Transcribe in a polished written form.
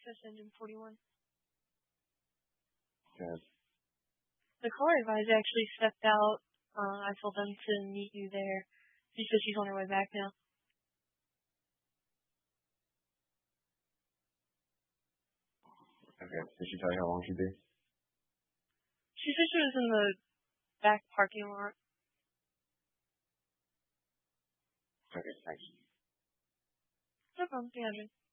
access engine 41. Good. The caller advisor actually stepped out. I told them to meet you there. She said she's on her way back now. Okay. Did she tell you how long she'd be? She said she was in the back parking lot. Okay, thanks. No problem, DeAndre.